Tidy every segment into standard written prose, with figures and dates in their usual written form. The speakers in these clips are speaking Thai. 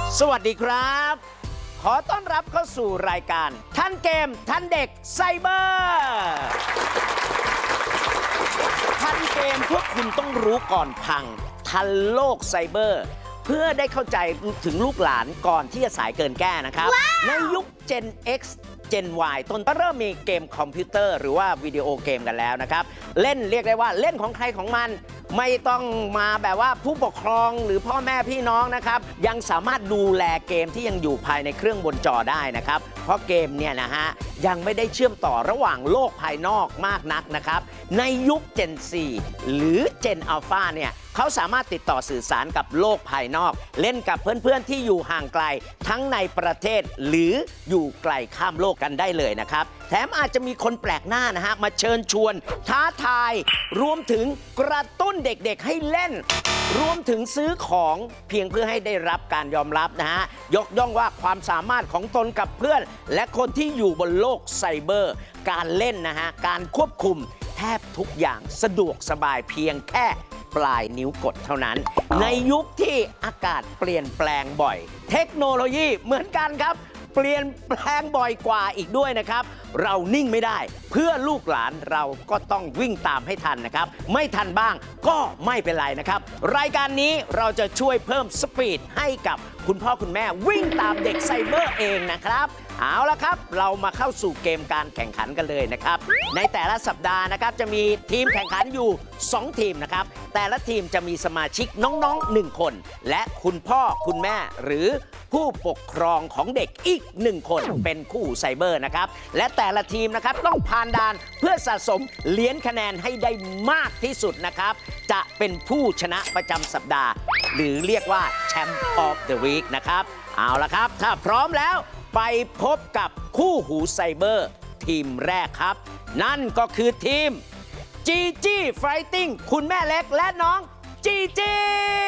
สวัสดีครับขอต้อนรับเข้าสู่รายการทันเกมทันเด็กไซเบอร์ทันเกมพวกคุณต้องรู้ก่อนพังทันโลกไซเบอร์เพื่อได้เข้าใจถึงลูกหลานก่อนที่จะสายเกินแก้นะครับในยุค Gen X Gen Y ต้นก็เริ่มมีเกมคอมพิวเตอร์หรือว่าวิดีโอเกมกันแล้วนะครับเล่นเรียกได้ว่าเล่นของใครของมันไม่ต้องมาแบบว่าผู้ปกครองหรือพ่อแม่พี่น้องนะครับยังสามารถดูแลเกมที่ยังอยู่ภายในเครื่องบนจอได้นะครับเพราะเกมเนี่ยนะฮะยังไม่ได้เชื่อมต่อระหว่างโลกภายนอกมากนักนะครับในยุค Gen 4 หรือ Gen Alpha เนี่ยเขาสามารถติดต่อสื่อสารกับโลกภายนอกเล่นกับเพื่อนๆที่อยู่ห่างไกลทั้งในประเทศหรืออยู่ไกลข้ามโลกกันได้เลยนะครับแถมอาจจะมีคนแปลกหน้านะฮะมาเชิญชวนท้าทายรวมถึงกระตุ้นเด็กๆให้เล่นรวมถึงซื้อของเพียงเพื่อให้ได้รับการยอมรับนะฮะยกย่องว่าความสามารถของตนกับเพื่อนและคนที่อยู่บนโลกไซเบอร์การเล่นนะฮะการควบคุมแทบทุกอย่างสะดวกสบายเพียงแค่ปลายนิ้วกดเท่านั้นในยุคที่อากาศเปลี่ยนแปลงบ่อยเทคโนโลยีเหมือนกันครับเปลี่ยนแปลงบ่อยกว่าอีกด้วยนะครับเรานิ่งไม่ได้เพื่อลูกหลานเราก็ต้องวิ่งตามให้ทันนะครับไม่ทันบ้างก็ไม่เป็นไรนะครับรายการนี้เราจะช่วยเพิ่มสปีดให้กับคุณพ่อคุณแม่วิ่งตามเด็กไซเบอร์เองนะครับเอาละครับเรามาเข้าสู่เกมการแข่งขันกันเลยนะครับในแต่ละสัปดาห์นะครับจะมีทีมแข่งขันอยู่2ทีมนะครับแต่ละทีมจะมีสมาชิกน้องๆ1คนและคุณพ่อคุณแม่หรือผู้ปกครองของเด็กอีก1คนเป็นคู่ไซเบอร์นะครับและแต่ละทีมนะครับต้องผ่านด่านเพื่อสะสมเหรียญคะแนนให้ได้มากที่สุดนะครับจะเป็นผู้ชนะประจำสัปดาห์หรือเรียกว่าแชมป์ออฟเดอะวีคนะครับเอาละครับถ้าพร้อมแล้วไปพบกับคู่หูไซเบอร์ทีมแรกครับนั่นก็คือทีมจีจี้ไฟติ้งคุณแม่เล็กและน้องจีจี้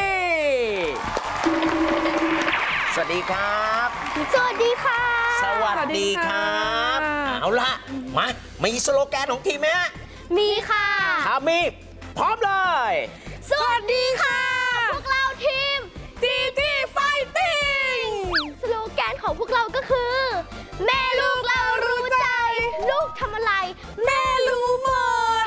สวัสดีครับสวัสดีค่ะสวัสดีครับเอาล่ะมามีสโลแกนของทีมไหมมีค่ะถ้ามีพร้อมเลยสวัสดีค่ะพวกเราทีมจีจี้ไฟติ้งสโลแกนของพวกเราก็คือแม่ลูกเรารู้ใจลูกทำอะไรแม่รู้หมด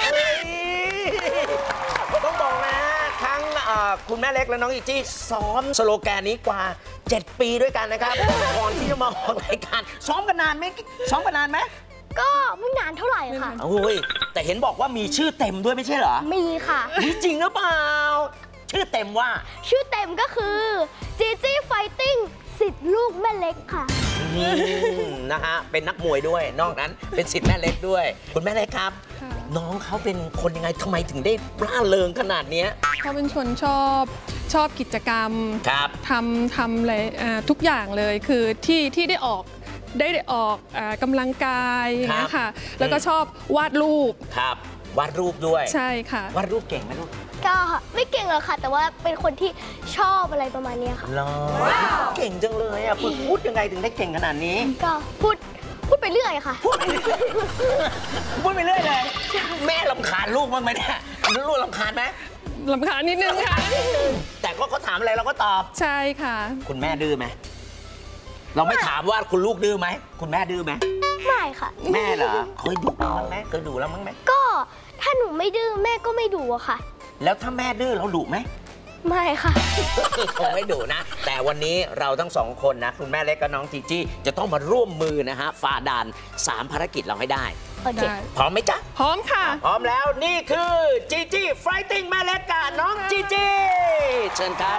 ต้องบอกนะทั้งคุณแม่เล็กและน้องอีจี้ซ้อมสโลแกนนี้กว่า7 ปีด้วยกันนะครับก่อนที่จะมาออกรายการซ้อมกันนานไหมก็ไม่นานเท่าไหร่ค่ะโอ้ยแต่เห็นบอกว่ามีชื่อเต็มด้วยไม่ใช่เหรอมีค่ะมีจริงหรือเปล่าชื่อเต็มว่าชื่อเต็มก็คือจีจี้ไฟติ้งสิทธิ์ลูกแม่เล็กค่ะนะฮะเป็นนักมวยด้วยนอกนั้นเป็นสิทธิ์แม่เล็กด้วยคุณแม่เล็กครับน้องเขาเป็นคนยังไงทำไมถึงได้ร่าเริงขนาดนี้เขาเป็นคนชอบกิจกรรมทำอะไรทุกอย่างเลยคือที่ได้ออกกำลังกายนะคะแล้วก็ชอบวาดรูปครับวาดรูปด้วยใช่ค่ะวาดรูปเก่งไหมลูกก็ไม่เก่งหรอกค่ะแต่ว่าเป็นคนที่ชอบอะไรประมาณนี้ค่ะเก่งจังเลยอ่ะพูดยังไงถึงได้เก่งขนาดนี้ก็พูดไปเรื่อยค่ะพูดไปเรื่อยเลยแม่รำคาญลูกบ้างไหมเนี่ยลูกรำคาญไหมรำคาญนิดนึงค่ะแต่ก็เขาถามอะไรเราก็ตอบใช่ค่ะคุณแม่ดื้อไหมเราไม่ถามว่าคุณลูกดื้อไหมคุณแม่ดื้อไหมไม่ค่ะแม่เหรอเคยดุบ้างไหมเคยดุแล้วมั้งไหมก็ถ้าหนูไม่ดื้อแม่ก็ไม่ดุอะค่ะแล้วถ้าแม่ดื้อเราดุไหมไม่ค่ะคงไม่ดุนะแต่วันนี้เราทั้ง2คนนะคุณแม่เล็กกับน้องจีจี้จะต้องมาร่วมมือนะฮะฝ่าด่าน3ภารกิจเราให้ได้โอเคพร้อมไหมจ๊ะพร้อมค่ะพร้อมแล้วนี่คือจีจี้ไฟติ้งแม่เล็กกับน้องจีจี้เชิญครับ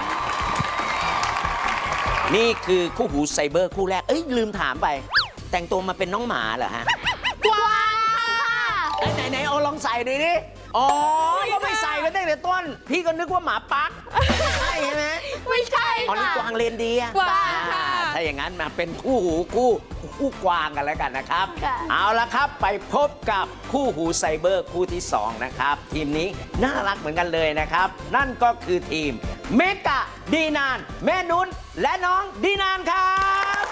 นี่คือคู่หูไซเบอร์คู่แรกลืมถามไปแต่งตัวมาเป็นน้องหมาเหรอฮะกวางไหนเอาลองใส่ดิอ๋อก็ไม่ใส่กันตั้งแต่ต้นพี่ก็นึกว่าหมาปักใช่ไหมไม่ใช่ค่ะนี่กวางเรนเดียร์ถ้าอย่างนั้นมาเป็นคู่หูคู่กวางกันแล้วกันนะครับเอาละครับไปพบกับคู่หูไซเบอร์คู่ที่2นะครับทีมนี้น่ารักเหมือนกันเลยนะครับนั่นก็คือทีมเมกะดีนานแม่นุ้นและน้องดีนานครับ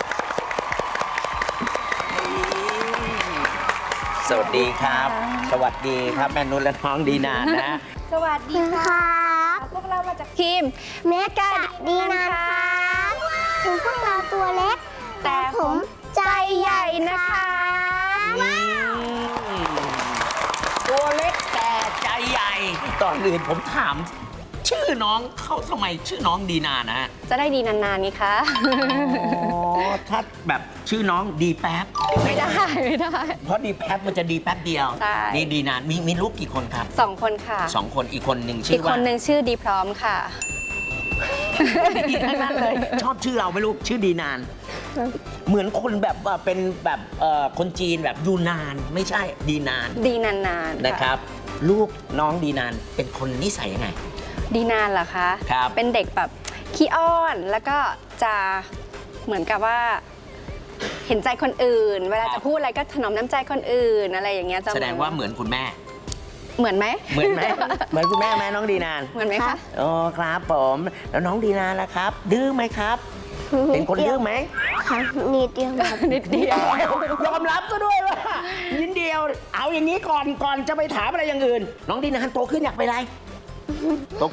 สวัสดีครับสวัสดีครับแม่นุ้นและน้องดีนานนะสวัสดีค่ะพวกเรามาจากทีมเมกะดีนานค่ะพวกเราตัวเล็ก แต่ผมใจใหญ่นะคะตัวเล็กแต่ใจใหญ่ตอนอื่นผมถาม ชื่อน้องเขาทำไมชื่อน้องดีนานะจะได้ดีนานๆนี่คะอ๋อถ้าแบบชื่อน้องดีแป๊บไม่ได้เพราะดีแป๊บมันจะดีแป๊บเดียวใช่นี่ดีนานมีลูกกี่คนครับ 2 คนค่ะ 2 คนอีกคนหนึ่งชื่อีอก ว่าคนหนึ่งชื่อดีพร้อมค่ะดีทั้งนั้นเลย ชอบชื่อเราไหม่รู้ชื่อดีนาน เหมือนคนแบบว่าเป็นแบบคนจีนแบบยูนานไม่ใช่ดีนานดีนานๆนะครับ ลูกน้องดีนานเป็นคนนิสัยยังไงดีนานเหรอคะครับเป็นเด็กแบบขี้อ้อนแล้วก็จะเหมือนกับว่าเห็นใจคนอื่น เวลาจะพูดอะไรก็ถนอมน้ำใจคนอื่นอะไรอย่างเงี้ยจะแสดงว่าเหมือนคุณแม่เหมือนไหมเหมือนไหม เหมือนคุณแม่ไหมน้องดีนานเหมือนไหมคะอ๋อครับผมแล้วน้องดีนานล่ะครับ ดื้อไหมครับ เป็นคนดื้อไหมครับนิดเดียวครับนิดเดียวยอมรับก็ด้วยว่ายินเดียว เอาอย่างนี้ก่อนจะไปถามอะไรอย่างอื่น น้องดีนานโตขึ้นอยากไปนอะไรโต